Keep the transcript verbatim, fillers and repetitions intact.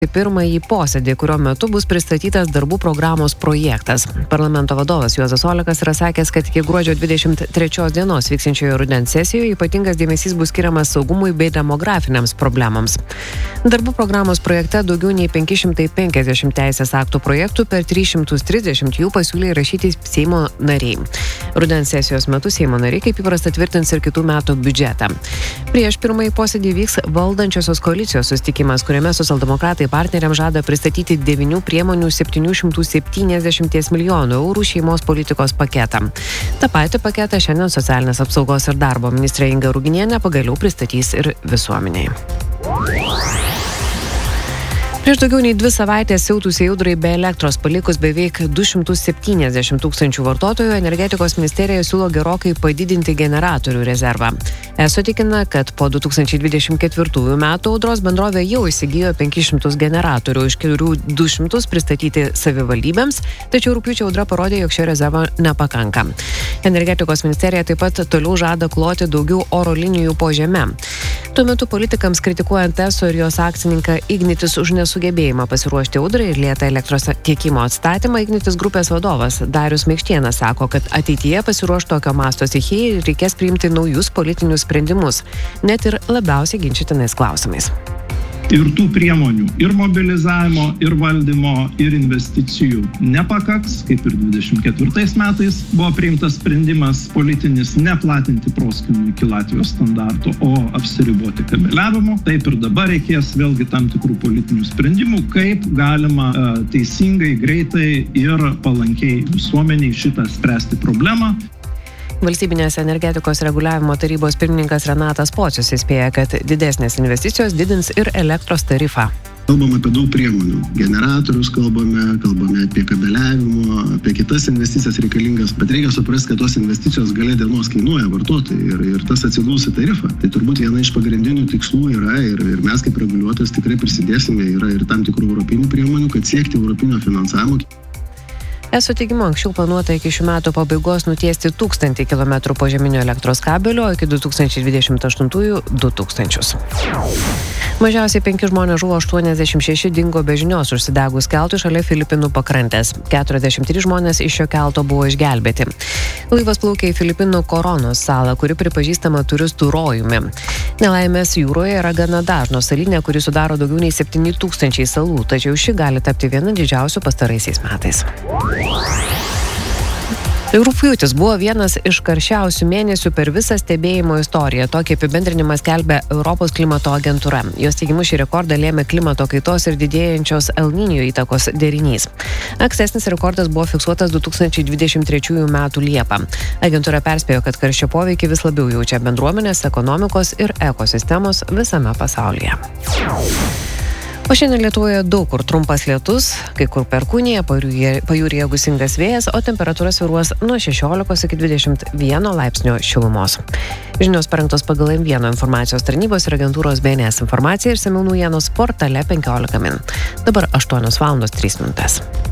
Pirmąjį posėdį, kurio metu bus pristatytas darbų programos projektas. Parlamento vadovas Juozas Olekas yra sakęs, kad iki gruodžio dvidešimt trečios dienos vyksiančioje rudens sesijoje ypatingas dėmesys bus skiriamas saugumui bei demografiniams problemams. Darbų programos projekte daugiau nei penki šimtai penkiasdešimt teisės aktų projektų, per trys šimtai trisdešimt jų pasiūlė įrašyti Seimo nariai. Rudens sesijos metu Seimo nariai kaip įprasta tvirtins ir kitų metų biudžetą. Prieš pirmąjį posėdį vyks valdančiosios koalicijos susitikimas, kuriame socialdemokratai partneriams žada pristatyti devynių priemonių septynių šimtų septyniasdešimt milijonų eurų šeimos politikos paketą. Ta patį paketą šiandien socialinės apsaugos ir darbo ministrė Inga Ruginienė pagaliau pristatys ir visuomeniai. Prieš daugiau nei dvi savaitės siautusiai audrai be elektros palikus beveik du šimtus septyniasdešimt tūkstančių vartotojų, energetikos ministerija siūlo gerokai padidinti generatorių rezervą. Eso tikina, kad po du tūkstančiai dvidešimt ketvirtųjų metų audros bendrovė jau įsigijo penkis šimtus generatorių, iš kurių du šimtus pristatyti savivaldybėms, tačiau rugpjūčio audra parodė, jog šio rezervo nepakanka. Energetikos ministerija taip pat toliau žada kloti daugiau oro linijų po žeme. Tuo metu politikams kritikuojant Eso ir jos akcininką Ignitis už nesugebėjimą pasiruošti audrai ir lėtą elektros tiekimo atstatymą, Ignitis grupės vadovas Darius Maikštėnas sako, kad ateityje pasiruoš tokio masto stichijai ir reikės priimti naujus politinius sprendimus, net ir labiausiai ginčytinais klausimais. Ir tų priemonių, ir mobilizavimo, ir valdymo, ir investicijų nepakaks, kaip ir dvidešimt ketvirtais metais buvo priimtas sprendimas politinis neplatinti proskynų iki Latvijos standartų, o apsiriboti kabeliavimu. Taip ir dabar reikės vėlgi tam tikrų politinių sprendimų, kaip galima e, teisingai, greitai ir palankiai visuomeniai šitą spręsti problemą. Valstybinės energetikos reguliavimo tarybos pirmininkas Renatas Pocius įspėja, kad didesnės investicijos didins ir elektros tarifą. Kalbame apie daug priemonių. Generatorius kalbame, kalbame apie kabeliavimo, apie kitas investicijas reikalingas, bet reikia suprasti, kad tos investicijos gale dienos kainuoja vartotojai ir, ir tas atsiguls į tarifą. Tai turbūt viena iš pagrindinių tikslų yra ir, ir mes kaip reguliuotojas tikrai prisidėsime, yra ir tam tikrų europinių priemonių, kad siekti europinio finansavimo. Eso teigimu, anksčiau planuota iki šių metų pabaigos nutiesti tūkstantį kilometrų požeminio elektros kabelio, iki du tūkstančiai dvidešimt aštuntųjų du tūkstančius. Mažiausiai penki žmonės žuvo, aštuoniasdešimt šeši dingo be žinios užsidegus keltui šalia Filipinų pakrantės. keturiasdešimt trys žmonės iš šio kelto buvo išgelbėti. Laivas plaukė į Filipinų Koronos salą, kuri pripažįstama turistų rojumi. Nelaimės jūroje yra gana dažnos salinė, kuri sudaro daugiau nei septyni tūkstančiai salų, tačiau ši gali tapti viena didžiausių pastaraisiais metais. Rugpjūtis buvo vienas iš karščiausių mėnesių per visą stebėjimo istoriją. Tokį apibendrinimą skelbia Europos klimato agentūra. Jos teigimu šį rekordą lėmė klimato kaitos ir didėjančios El Niño įtakos derinys. Ankstesnis rekordas buvo fiksuotas du tūkstančiai dvidešimt trečiųjų metų Liepą. Agentūra perspėjo, kad karščio poveikį vis labiau jaučia bendruomenės, ekonomikos ir ekosistemos visame pasaulyje. O šiandien Lietuvoje daug kur trumpas lietus, kai kur perkūnija, pajūryje gūsingas vėjas, o temperatūra svyruos nuo šešiolikos iki dvidešimt vieno laipsnio šilumos. Žinios parengtos pagal M vienas informacijos tarnybos ir agentūros B N S informacija ir išsamių naujienos portale penkiolika min. Dabar aštuonios valandos trys minutės.